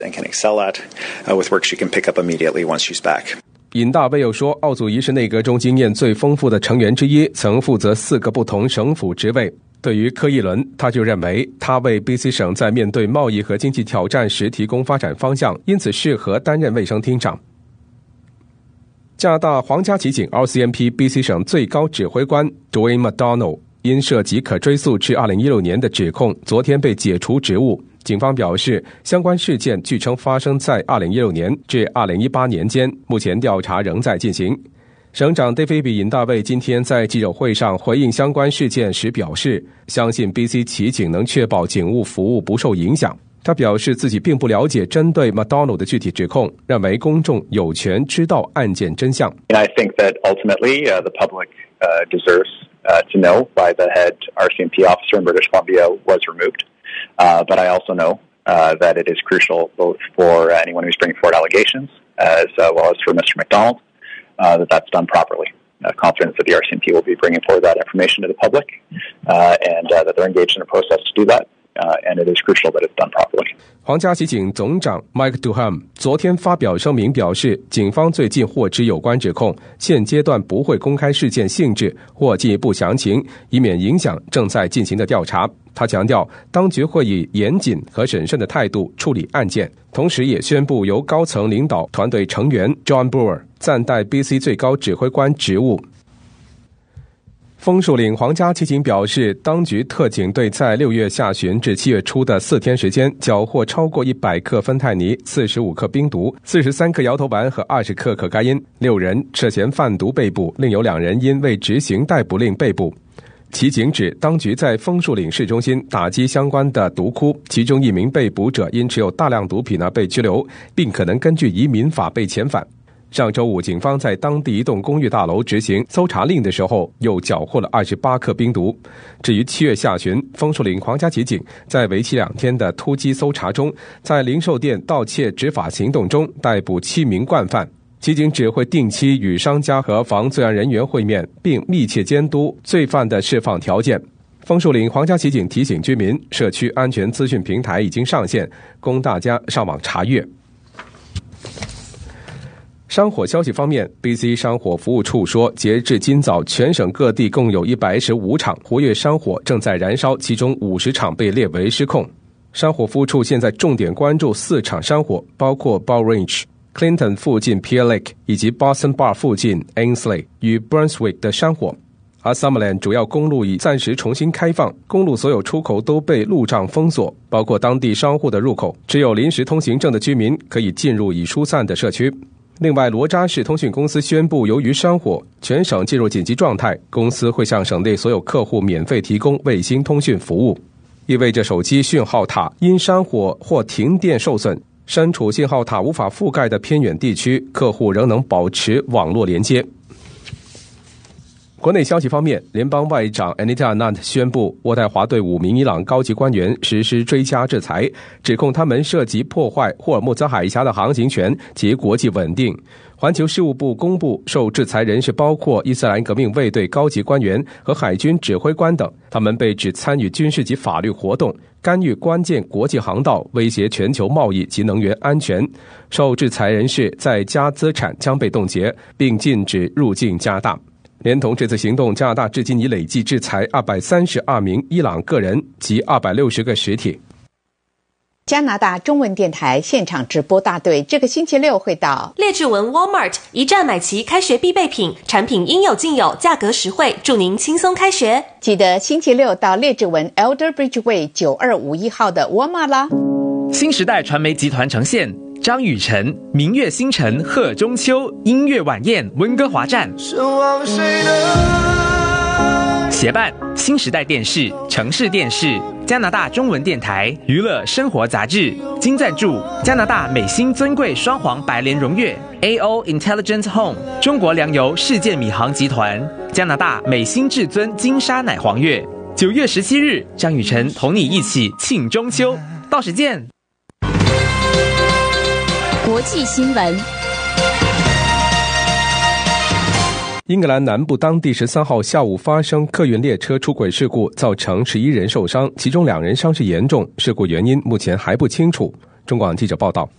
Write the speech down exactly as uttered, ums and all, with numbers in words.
and can excel at, uh, with work she can pick up immediately once she's back. 尹大卫又说，奥祖仪是内阁中经验最丰富的成员之一，曾负责四个不同省府职位。对于柯一伦，他就认为他为 B C 省在面对贸易和经济挑战时提供发展方向，因此适合担任卫生厅长。加拿大皇家骑警 R C M P B C 省最高指挥官 Dwayne McDonald 因涉及可追溯至二零一六年的指控，昨天被解除职务。警方表示，相关事件据称发生在二零一六年至二零一八年间，目前调查仍在进行。省长 David 尹大卫今天在记者会上回应相关事件时表示，相信 B C 骑警能确保警务服务不受影响。他表示自己并不了解针对 McDonald 的具体指控，认为公众有权知道案件真相。 I think that ultimately uh, the public uh, deserves uh, to know why the head R C M P officer in British Columbia was removed. Uh, but I also know uh, that it is crucial both for anyone who's bringing forward allegations as uh, well as for Mister McDonald uh, that that's done properly. Uh, confidence that the R C M P will be bringing forward that information to the public uh, and uh, that they're engaged in a process to do that.Uh, and it is crucial that it's done properly. 皇家骑警总长 Mike Duham 昨天发表声明表示，警方最近获知有关指控，现阶段不会公开事件性质或进一步详情，以免影响正在进行的调查。他强调，当局会以严谨和审慎的态度处理案件，同时也宣布由高层领导团队成员 John Brewer 暂代 B C 最高指挥官职务。枫树岭皇家骑警表示，当局特警队在六月下旬至七月初的四天时间，缴获超过一百克芬太尼、四十五克冰毒、四十三克摇头丸和二十克可卡因。六人涉嫌贩毒被捕，另有两人因未执行逮捕令被捕。骑警指，当局在枫树岭市中心打击相关的毒窟，其中一名被捕者因持有大量毒品而被拘留，并可能根据移民法被遣返。上周五，警方在当地一栋公寓大楼执行搜查令的时候，又缴获了二十八克冰毒。至于七月下旬，枫树岭皇家骑警在为期两天的突击搜查中，在零售店盗窃执法行动中逮捕七名惯犯。骑警只会定期与商家和防罪案人员会面，并密切监督罪犯的释放条件。枫树岭皇家骑警提醒居民，社区安全资讯平台已经上线，供大家上网查阅。山火消息方面， B C 山火服务处说，截至今早，全省各地共有一百一十五场活跃山火正在燃烧，其中五十场被列为失控。山火服务处现在重点关注四场山火，包括 Bow Range、Clinton 附近 Pierre Lake 以及 Boston Bar 附近 Ainsley 与 Brunswick 的山火。而 Summerland 主要公路已暂时重新开放，公路所有出口都被路障封锁，包括当地商户的入口，只有临时通行证的居民可以进入已疏散的社区。另外，罗渣士通讯公司宣布，由于山火，全省进入紧急状态，公司会向省内所有客户免费提供卫星通讯服务，意味着手机讯号塔因山火或停电受损，身处信号塔无法覆盖的偏远地区，客户仍能保持网络连接。国内消息方面，联邦外长 Anita Anand 宣布，渥太华对五名伊朗高级官员实施追加制裁，指控他们涉及破坏霍尔木兹海峡的航行权及国际稳定。环球事务部公布，受制裁人士包括伊斯兰革命卫队高级官员和海军指挥官等，他们被指参与军事及法律活动，干预关键国际航道，威胁全球贸易及能源安全。受制裁人士在加资产将被冻结，并禁止入境加拿大。连同这次行动，加拿大至今已累计制裁二百三十二名伊朗个人及二百六十个实体。 加拿大中文电台现场直播大队这个星期六会到列治文 Walmart 一站买齐开学必备品，产品应有尽有，价格实惠，祝您轻松开学。 记得星期六到列治文 Elder Bridge Way 九二五一号的 Walmart 啦。 新时代传媒集团呈现张雨晨、明月星辰贺中秋音乐晚宴温哥华站，协办新时代电视、城市电视、加拿大中文电台、娱乐生活杂志，金赞助加拿大美心尊贵双黄白莲荣誉 A O Intelligent Home、 中国粮油世界米行集团、加拿大美心至尊金沙奶黄月。九月十七日，张雨晨同你一起庆中秋，到时见。 国际新闻。 英格兰南部当地十三号下午发生客运列车出轨事故，造成十一人受伤，其中两人伤势严重，事故原因目前还不清楚。 中广记者报道。